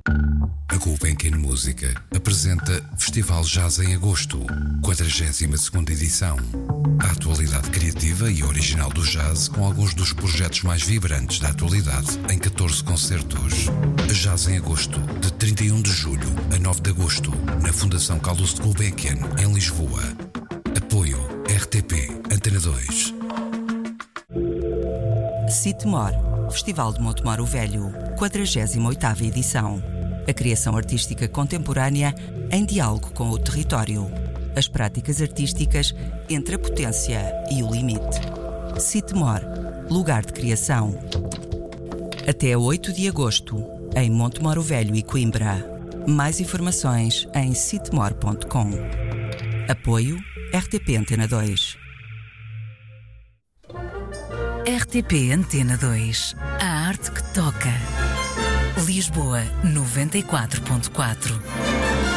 A Gulbenkian Música apresenta Festival Jazz em Agosto, 42ª edição. A atualidade criativa e original do jazz com alguns dos projetos mais vibrantes da atualidade em 14 concertos. Jazz em Agosto, de 31 de julho a 9 de agosto, na Fundação Carlos de Gulbenkian, em Lisboa. Apoio RTP Antena 2. Sitmore, Festival de Montemor o Velho, 48ª edição. A criação artística contemporânea em diálogo com o território. As práticas artísticas entre a potência e o limite. Sitmore, lugar de criação. Até 8 de agosto, em Montemor o Velho e Coimbra. Mais informações em sitmore.com. Apoio RTP Antena 2. RTP Antena 2. A arte que toca. Lisboa 94.4.